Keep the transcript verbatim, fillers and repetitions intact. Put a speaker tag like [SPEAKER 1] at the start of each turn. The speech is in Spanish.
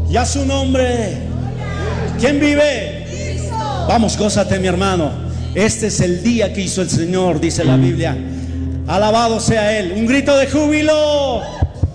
[SPEAKER 1] Y a su nombre. ¿Quién vive? Vamos, gózate, mi hermano. Este es el día que hizo el Señor, dice la Biblia. Alabado sea Él. Un grito de júbilo.